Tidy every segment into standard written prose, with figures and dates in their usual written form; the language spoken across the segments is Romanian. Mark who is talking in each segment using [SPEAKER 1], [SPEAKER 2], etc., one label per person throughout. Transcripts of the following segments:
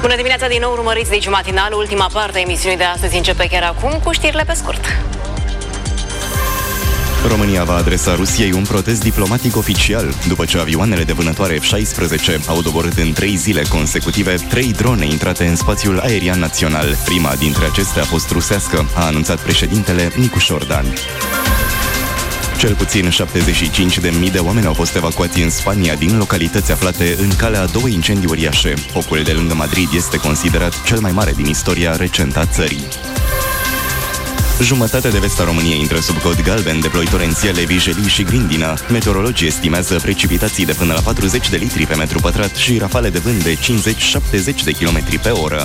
[SPEAKER 1] Bună dimineața din nou, urmăriți Digi Matinal. Ultima parte a emisiunii de astăzi începe chiar acum cu știrile pe scurt.
[SPEAKER 2] România va adresa Rusiei un protest diplomatic oficial după ce avioanele de vânătoare F-16 au doborât în 3 zile consecutive 3 drone intrate în spațiul aerian național. Prima dintre acestea a fost rusească, a anunțat președintele Nicu Șordan. Cel puțin 75.000 de oameni au fost evacuați în Spania din localități aflate în calea a 2 incendii uriașe. Focul de lângă Madrid este considerat cel mai mare din istoria recentă a țării. Jumătate de vest a României intră sub cod galben de ploi torențiale, vijelii și grindină. Meteorologii estimează precipitații de până la 40 de litri pe metru pătrat și rafale de vânt de 50-70 de km pe oră.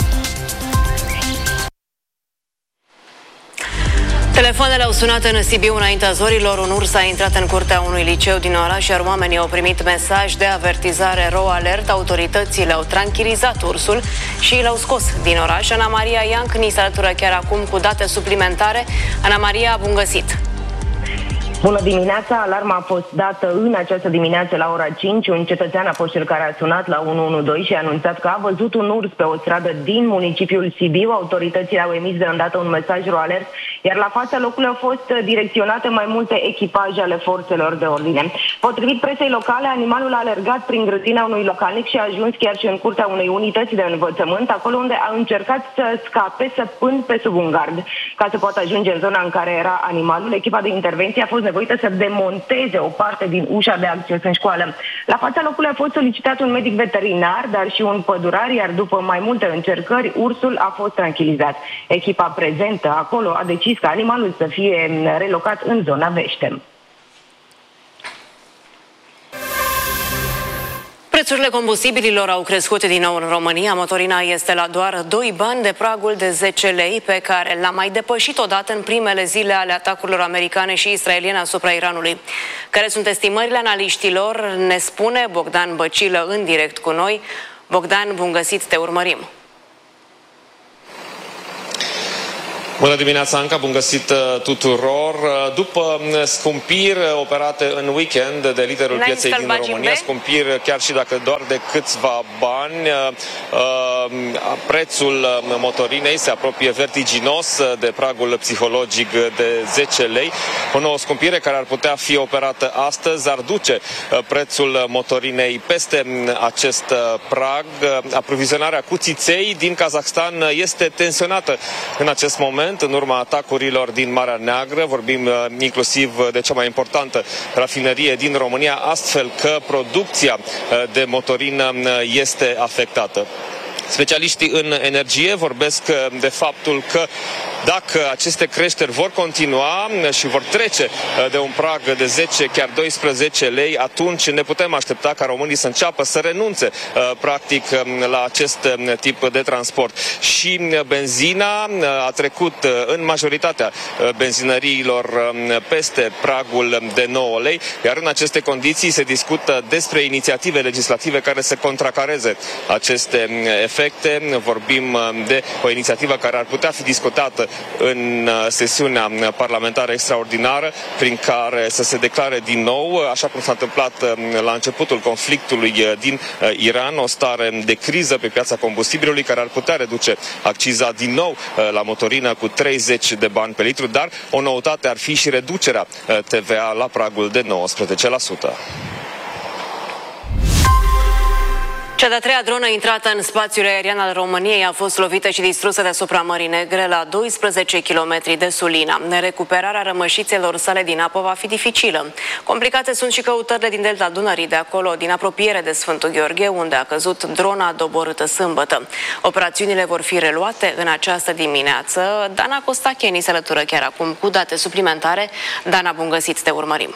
[SPEAKER 1] Telefoanele au sunat în Sibiu înaintea zorilor. Un urs a intrat în curtea unui liceu din oraș, iar oamenii au primit mesaj de avertizare RO alert. Autoritățile au tranquilizat ursul și l-au scos din oraș. Ana Maria Ianc ni se alătură chiar acum cu date suplimentare. Ana Maria, bun găsit!
[SPEAKER 3] Bună dimineața! Alarma a fost dată în această dimineață la ora 5. Un cetățean a fost cel care a sunat la 112 și a anunțat că a văzut un urs pe o stradă din municipiul Sibiu. Autoritățile au emis de îndată un mesaj alert, iar la fața locului au fost direcționate mai multe echipaje ale forțelor de ordine. Potrivit presei locale, animalul a alergat prin grădina unui localnic și a ajuns chiar și în curtea unei unități de învățământ, acolo unde a încercat să scape, săpând pe sub un gard. Ca să poată ajunge în zona în care era animalul, echipa de intervenție a fost nevoită să demonteze o parte din ușa de acces în școală. La fața locului a fost solicitat un medic veterinar, dar și un pădurar, iar după mai multe încercări, ursul a fost tranquilizat. Echipa prezentă acolo a decis ca animalul să fie relocat în zona Veștem.
[SPEAKER 1] Prețurile combustibililor au crescut din nou în România. Motorina este la doar 2 bani de pragul de 10 lei, pe care l-a mai depășit odată în primele zile ale atacurilor americane și israeliene asupra Iranului. Care sunt estimările analiștilor? Ne spune Bogdan Băcilă în direct cu noi. Bogdan, bun găsit, te urmărim.
[SPEAKER 4] Bună dimineața, Anca, bun găsit tuturor. După scumpiri operate în weekend de liderul pieței din România, scumpiri chiar și dacă doar de câțiva bani, prețul motorinei se apropie vertiginos de pragul psihologic de 10 lei. O nouă scumpire care ar putea fi operată astăzi ar duce prețul motorinei peste acest prag. Aprovizionarea cu țiței din Kazahstan este tensionată în acest moment, în urma atacurilor din Marea Neagră. Vorbim inclusiv de cea mai importantă rafinerie din România, astfel că producția de motorină este afectată. Specialiștii în energie vorbesc de faptul că dacă aceste creșteri vor continua și vor trece de un prag de 10, chiar 12 lei, atunci ne putem aștepta ca românii să înceapă să renunțe practic la acest tip de transport. Și benzina a trecut în majoritatea benzinăriilor peste pragul de 9 lei, iar în aceste condiții se discută despre inițiative legislative care să contracareze aceste efecte. Vorbim de o inițiativă care ar putea fi discutată în sesiunea parlamentară extraordinară, prin care să se declare din nou, așa cum s-a întâmplat la începutul conflictului din Iran, o stare de criză pe piața combustibilului, care ar putea reduce acciza din nou la motorină cu 30 de bani pe litru, dar o noutate ar fi și reducerea TVA la pragul de 19%.
[SPEAKER 1] Cea de-a treia dronă intrată în spațiul aerian al României a fost lovită și distrusă deasupra Mării Negre, la 12 km de Sulina. Recuperarea rămășițelor sale din apă va fi dificilă. Complicate sunt și căutările din delta Dunării, de acolo, din apropiere de Sfântul Gheorghe, unde a căzut drona doborâtă sâmbătă. Operațiunile vor fi reluate în această dimineață. Dana Costache ni se alătură chiar acum cu date suplimentare. Dana, bun găsit, te urmărim.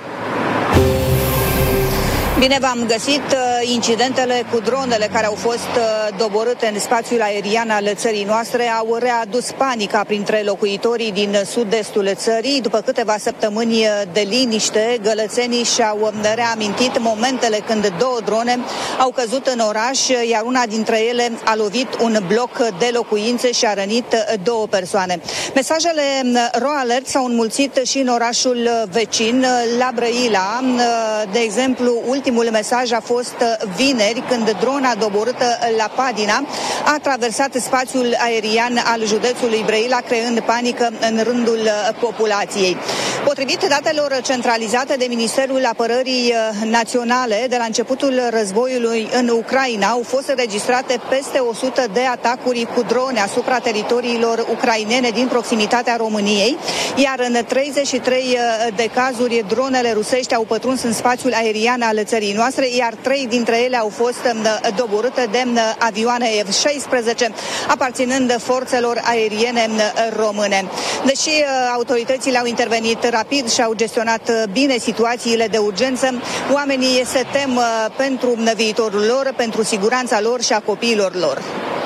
[SPEAKER 5] Bine v-am găsit. Incidentele cu dronele care au fost doborâte în spațiul aerian al țării noastre au readus panica printre locuitorii din sud-estul țării. După câteva săptămâni de liniște, gălățenii și-au reamintit momentele când 2 drone au căzut în oraș, iar una dintre ele a lovit un bloc de locuințe și a rănit 2 persoane. Mesajele RO Alert s-au înmulțit și în orașul vecin, la Brăila. De exemplu, ultima Ultimul mesaj a fost vineri, când drona doborâtă la Padina a traversat spațiul aerian al județului Brăila, creând panică în rândul populației. Potrivit datelor centralizate de Ministerul Apărării Naționale, de la începutul războiului în Ucraina au fost înregistrate peste 100 de atacuri cu drone asupra teritoriilor ucrainene din proximitatea României, iar în 33 de cazuri dronele rusești au pătruns în spațiul aerian al țării noastre, iar 3 dintre ele au fost doborâte de avioane F-16, aparținând forțelor aeriene române. Deși autoritățile au intervenit rapid și au gestionat bine situațiile de urgență, oamenii se tem pentru viitorul lor, pentru siguranța lor și a copiilor lor.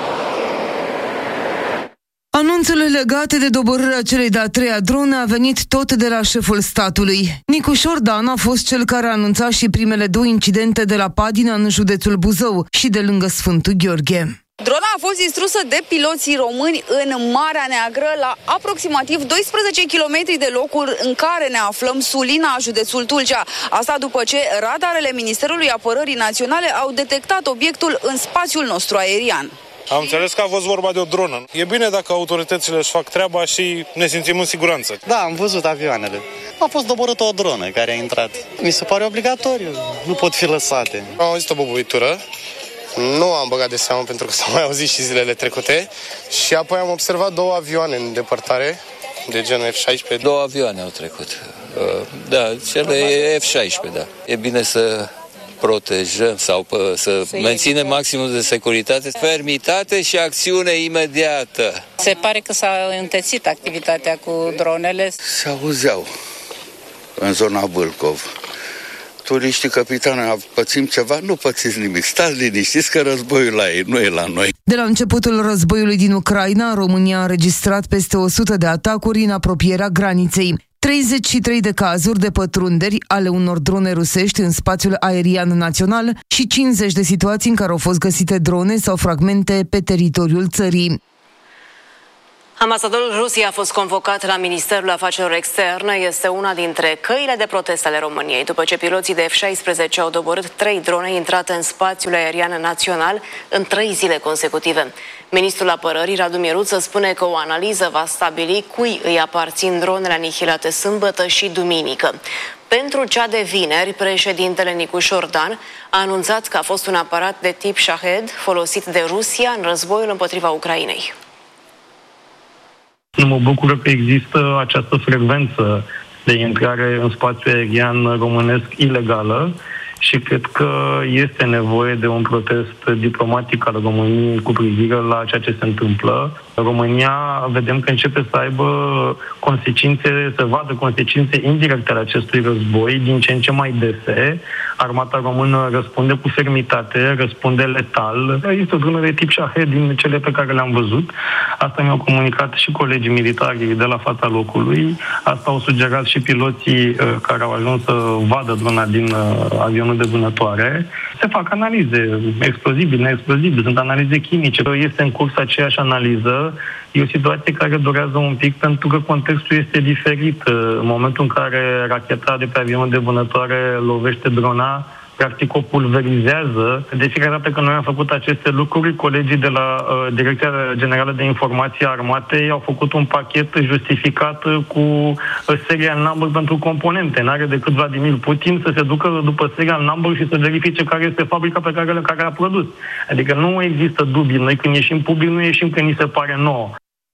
[SPEAKER 6] Anunțul legat de doborârea celei de-a treia drone a venit tot de la șeful statului. Nicu Șordan a fost cel care a anunțat și primele 2 incidente de la Padina în județul Buzău și de lângă Sfântul Gheorghe.
[SPEAKER 7] Drona a fost distrusă de piloții români în Marea Neagră, la aproximativ 12 km de locul în care ne aflăm, Sulina, județul Tulcea. Asta după ce radarele Ministerului Apărării Naționale au detectat obiectul în spațiul nostru aerian.
[SPEAKER 8] Am înțeles că a fost vorba de o dronă. E bine dacă autoritățile își fac treaba și ne simțim în siguranță.
[SPEAKER 9] Da, am văzut avioanele. A fost doborâtă o dronă care a intrat. Mi se pare obligatoriu. Nu pot fi lăsate.
[SPEAKER 10] Am auzit o bubuitură. Nu am băgat de seamă pentru că s-au mai auzit și zilele trecute. Și apoi am observat 2 avioane în depărtare, de genul F-16.
[SPEAKER 11] 2 avioane au trecut. Da, cele F-16, da. E bine să protejăm sau să menținem maximul de securitate, fermitate și acțiune imediată.
[SPEAKER 12] Se pare că s-a întețit activitatea cu dronele.
[SPEAKER 13] Se auzeau în zona Vâlcov. Turiștii, capitane, pățim ceva? Nu pățiți nimic. Stați liniștiți că războiul la ei, nu e la noi.
[SPEAKER 6] De la începutul războiului din Ucraina, România a înregistrat peste 100 de atacuri în apropierea graniței. 33 de cazuri de pătrunderi ale unor drone rusești în spațiul aerian național și 50 de situații în care au fost găsite drone sau fragmente pe teritoriul țării.
[SPEAKER 1] Ambasadorul Rusiei a fost convocat la Ministerul Afacerilor Externe. Este una dintre căile de protest ale României, după ce piloții de F-16 au doborât 3 drone intrate în spațiul aerian național în 3 zile consecutive. Ministrul Apărării, Radu Mieruță, spune că o analiză va stabili cui îi aparțin dronele anihilate sâmbătă și duminică. Pentru cea de vineri, președintele Nicu Șordan a anunțat că a fost un aparat de tip Shahed folosit de Rusia în războiul împotriva Ucrainei.
[SPEAKER 14] Mă bucur că există această frecvență de intrare în spațiul aerian românesc ilegală și cred că este nevoie de un protest diplomatic al României cu privire la ceea ce se întâmplă. România, vedem că începe să aibă consecințe, să vadă consecințe indirecte ale acestui război din ce în ce mai dese. Armata română răspunde cu fermitate, răspunde letal. Este o dronă de tip Shahed din cele pe care le-am văzut. Asta mi-au comunicat și colegii militari de la fața locului. Asta au sugerat și piloții care au ajuns să vadă drona din avionul de vânătoare. Se fac analize, explozibili, neexplozibili, sunt analize chimice. Este în curs aceeași analiză. E o situație care durează un pic pentru că contextul este diferit. În momentul în care racheta de pe avionul de vânătoare lovește drona, practic o pulverizează. De fiecare dată când noi am făcut aceste lucruri, colegii de la Direcția Generală de Informații a Armatei au făcut un pachet justificat cu serial number pentru componente. N-are decât Vladimir Putin să se ducă după serial number și să verifice care este fabrica pe care a produs. Adică nu există dubii. Noi când ieșim public, nu ieșim când ni se pare nouă.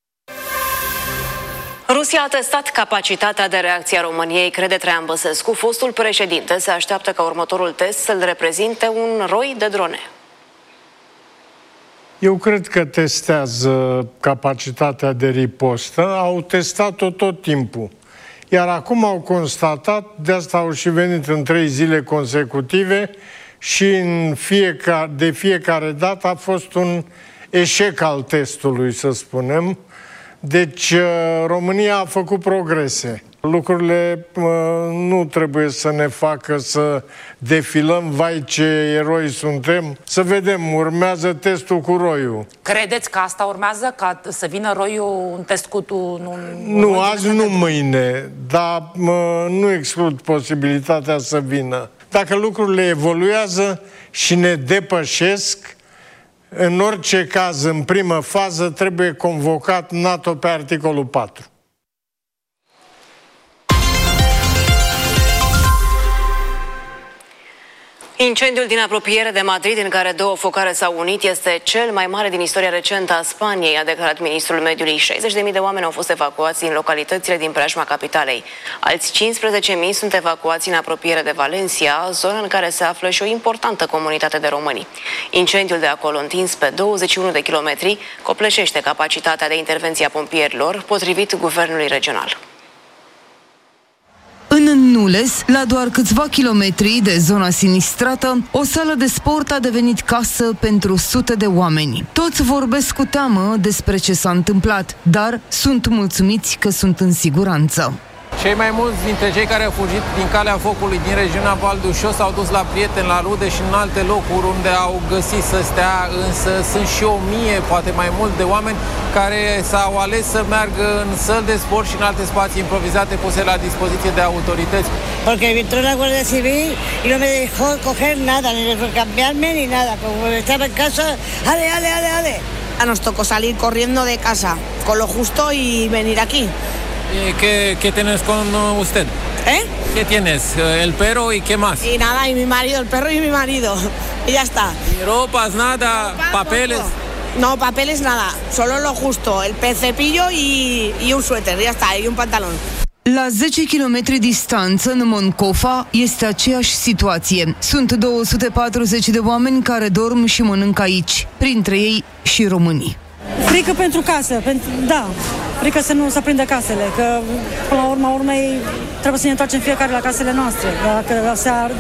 [SPEAKER 1] Rusia a testat capacitatea de reacție a României, crede Traian Băsescu. Fostul președinte se așteaptă ca următorul test să-l reprezinte un roi de drone.
[SPEAKER 15] Eu cred că testează capacitatea de ripostă. Au testat-o tot timpul. Iar acum au constatat, de asta au și venit în 3 zile consecutive și de fiecare dată a fost un eșec al testului, să spunem. Deci România a făcut progrese. Lucrurile nu trebuie să ne facă să defilăm, vai ce eroi suntem. Să vedem, urmează testul cu roiul.
[SPEAKER 16] Credeți că asta urmează, ca să vină roiul un test cu tu?
[SPEAKER 15] Nu, azi nu mâine, dar nu exclud posibilitatea să vină. Dacă lucrurile evoluează și ne depășesc, în orice caz, în primă fază, trebuie convocat NATO pe articolul 4.
[SPEAKER 1] Incendiul din apropiere de Madrid, în care două focare s-au unit, este cel mai mare din istoria recentă a Spaniei, a declarat ministrul mediului. 60.000 de oameni au fost evacuați din localitățile din preajma capitalei. Alți 15.000 sunt evacuați în apropiere de Valencia, zonă în care se află și o importantă comunitate de români. Incendiul de acolo, întins pe 21 de kilometri, copleșește capacitatea de intervenție a pompierilor, potrivit guvernului regional.
[SPEAKER 6] În Nules, la doar câțiva kilometri de zona sinistrată, o sală de sport a devenit casă pentru sute de oameni. Toți vorbesc cu teamă despre ce s-a întâmplat, dar sunt mulțumiți că sunt în siguranță.
[SPEAKER 17] Cei mai mulți dintre cei care au fugit din calea focului din regiunea Val d'Uixó s-au dus la prieteni, la rude și în alte locuri unde au găsit să stea, însă sunt și 1000, poate mai mult, de oameni care s-au ales să meargă în săli de sport și în alte spații improvizate puse la dispoziție de autorități.
[SPEAKER 18] Porque entró la Guardia Civil y no me dejó coger nada, ni cambiarme ni nada. Como estaba en casa, ale. Nos tocó salir corriendo de casa, con lo justo y venir aquí.
[SPEAKER 17] ¿Qué tienes con usted? ¿Qué tienes? ¿El perro y qué más?
[SPEAKER 18] Y nada, y mi marido, el perro y mi marido. Y ya está.
[SPEAKER 17] ¿Y ropas, nada? ¿Papeles?
[SPEAKER 18] No, papeles nada. Solo lo justo. El cepillo y un suéter. Ya está. Y un pantalón.
[SPEAKER 6] La 10 km distanță, în Moncofa, este aceeași situație. Sunt 240 de oameni care dorm și mănâncă aici, printre ei și românii.
[SPEAKER 19] Frică pentru casă, da. Frică să nu se aprindă casele, că până la urma urmei trebuie să ne întoarcem fiecare la casele noastre. Dacă se ard,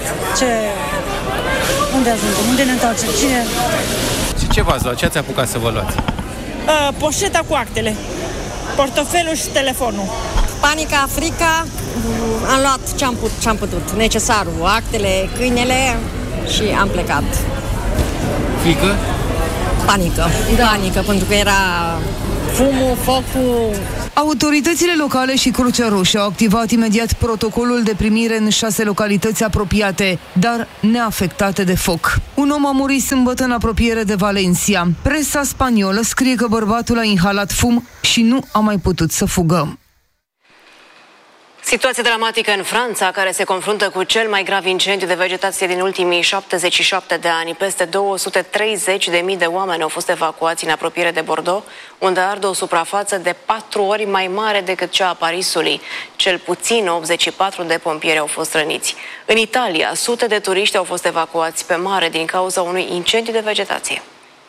[SPEAKER 19] unde ajungem? Unde ne întoarcem? Cine?
[SPEAKER 17] Și ce v-ați luat? Ce ați apucat să vă luați?
[SPEAKER 19] Poșeta cu actele, portofelul și telefonul.
[SPEAKER 20] Panica, frica, am luat ce-am putut, necesarul, actele, câinele și am plecat.
[SPEAKER 17] Frică?
[SPEAKER 20] Panică, pentru că era fumul, focul.
[SPEAKER 6] Autoritățile locale și Crucea Roșie au activat imediat protocolul de primire în 6 localități apropiate, dar neafectate de foc. Un om a murit sâmbătă în apropiere de Valencia. Presa spaniolă scrie că bărbatul a inhalat fum și nu a mai putut să fugă.
[SPEAKER 1] Situație dramatică în Franța, care se confruntă cu cel mai grav incendiu de vegetație din ultimii 77 de ani. Peste 230.000 de oameni au fost evacuați în apropiere de Bordeaux, unde arde o suprafață de 4 ori mai mare decât cea a Parisului. Cel puțin 84 de pompieri au fost răniți. În Italia, sute de turiști au fost evacuați pe mare din cauza unui incendiu de vegetație.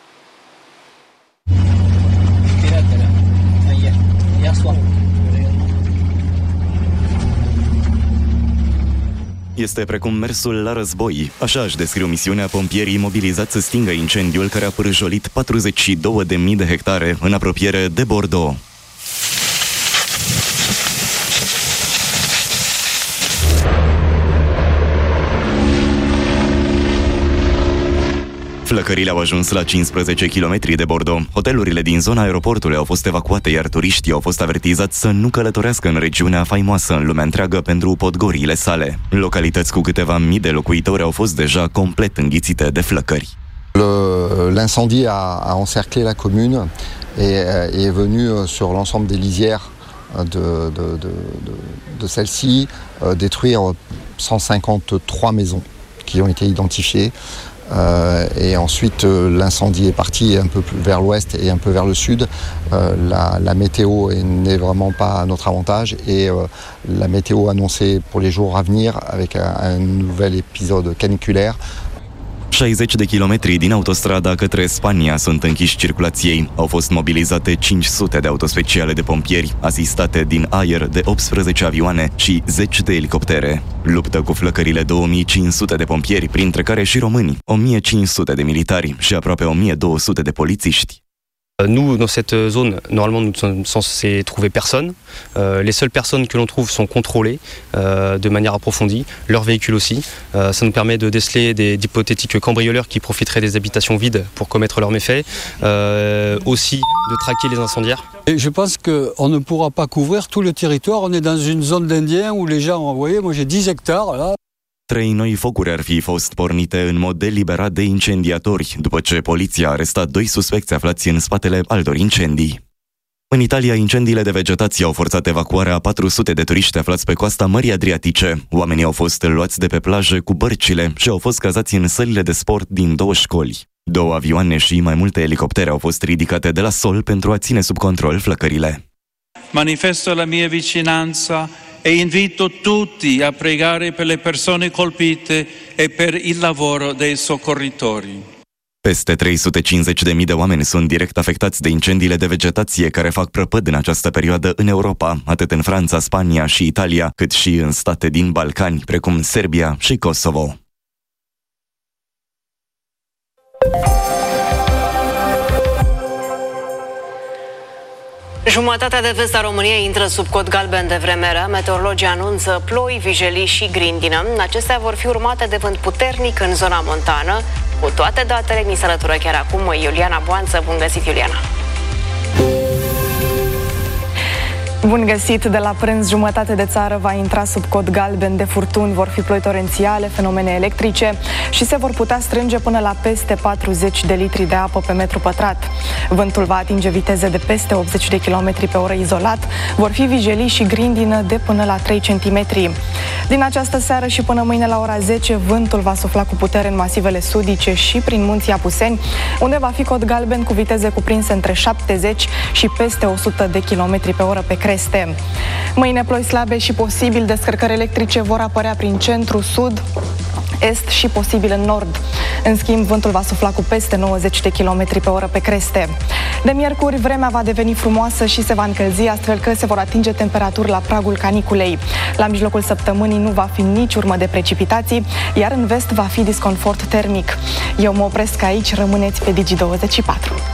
[SPEAKER 2] Este precum mersul la război. Așa își descriu misiunea pompierii mobilizați să stingă incendiul care a pârjolit 42.000 de hectare în apropiere de Bordeaux. Flăcările au ajuns la 15 km de Bordeaux. Hotelurile din zona aeroportului au fost evacuate, iar turiștii au fost avertizați să nu călătorească în regiunea faimoasă în lumea întreagă pentru podgoriile sale. Localități cu câteva mii de locuitori au fost deja complet înghițite de flăcări.
[SPEAKER 21] L'incendie a encerclé la commune et est venu sur l'ensemble des lisières de celle-ci détruire 153 maisons qui ont été identifiées. Et ensuite l'incendie est parti un peu plus vers l'ouest et un peu vers le sud. La météo n'est vraiment pas à notre avantage et la météo annoncée pour les jours à venir avec un nouvel épisode caniculaire.
[SPEAKER 2] 60 de kilometri din autostrada către Spania sunt închiși circulației. Au fost mobilizate 500 de autospeciale de pompieri, asistate din aer de 18 avioane și 10 de elicoptere. Luptă cu flăcările 2500 de pompieri, printre care și români, 1500 de militari și aproape 1200 de polițiști.
[SPEAKER 22] Nous, dans cette zone, normalement, nous ne sommes censés trouver personne. Les seules personnes que l'on trouve sont contrôlées de manière approfondie, leurs véhicules aussi. Ça nous permet de déceler d'hypothétiques cambrioleurs qui profiteraient des habitations vides pour commettre leurs méfaits, aussi de traquer les incendiaires.
[SPEAKER 23] Et je pense qu'on ne pourra pas couvrir tout le territoire. On est dans une zone d'Indiens où les gens, vous voyez, moi j'ai 10 hectares là.
[SPEAKER 2] 3 noi focuri ar fi fost pornite în mod deliberat de incendiatori, după ce poliția a arestat 2 suspecți aflați în spatele altor incendii. În Italia, incendiile de vegetație au forțat evacuarea a 400 de turiști aflați pe coasta Mării Adriatice. Oamenii au fost luați de pe plajă cu bărcile și au fost cazați în sălile de sport din 2 școli. 2 avioane și mai multe elicoptere au fost ridicate de la sol pentru a ține sub control flăcările.
[SPEAKER 3] Manifesto la mia vicinanza e invito tutti a pregare per le persone colpite e per il lavoro dei soccorritori.
[SPEAKER 2] Peste 350.000 de oameni sunt direct afectați de incendiile de vegetație care fac prăpăd în această perioadă în Europa, atât în Franța, Spania și Italia, cât și în state din Balcani, precum Serbia și Kosovo.
[SPEAKER 1] Jumătatea de vest a României intră sub cod galben de vreme rea. Meteorologii anunță ploi, vijelii și grindină. Acestea vor fi urmate de vânt puternic în zona montană. Cu toate datele, ni se alătură chiar acum Iuliana Boanță. Bun găsit, Iuliana!
[SPEAKER 4] Bun găsit! De la prânz, jumătate de țară va intra sub cod galben de furtuni, vor fi ploi torențiale, fenomene electrice și se vor putea strânge până la peste 40 de litri de apă pe metru pătrat. Vântul va atinge viteze de peste 80 de km pe oră izolat, vor fi vijelii și grindină de până la 3 cm. Din această seară și până mâine la ora 10, vântul va sufla cu putere în masivele sudice și prin munții Apuseni, unde va fi cod galben cu viteze cuprinse între 70 și peste 100 de km pe oră pe creste. Mâine ploi slabe și posibil descărcări electrice vor apărea prin centru, sud, est și posibil în nord. În schimb, vântul va sufla cu peste 90 de km pe oră pe creste. De miercuri, vremea va deveni frumoasă și se va încălzi, astfel că se vor atinge temperaturi la pragul caniculei. La mijlocul săptămânii nu va fi nici urmă de precipitații, iar în vest va fi disconfort termic. Eu mă opresc aici, rămâneți pe Digi24.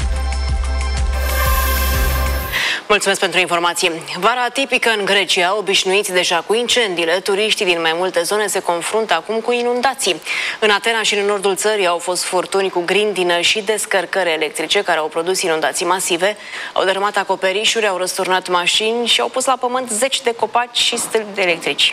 [SPEAKER 1] Mulțumesc pentru informații. Vara atipică în Grecia, obișnuiți deja cu incendiile, turiștii din mai multe zone se confruntă acum cu inundații. În Atena și în nordul țării au fost furtuni cu grindină și descărcări electrice care au produs inundații masive, au dărâmat acoperișuri, au răsturnat mașini și au pus la pământ zeci de copaci și stâlpi electrici.